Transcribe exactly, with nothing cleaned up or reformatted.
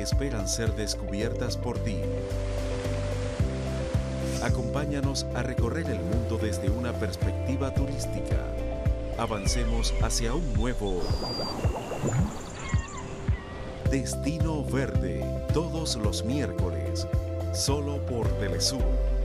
esperan ser descubiertas por ti. Acompáñanos a recorrer el mundo desde una perspectiva turística. Avancemos hacia un nuevo Destino Verde, todos los miércoles, solo por Telesur.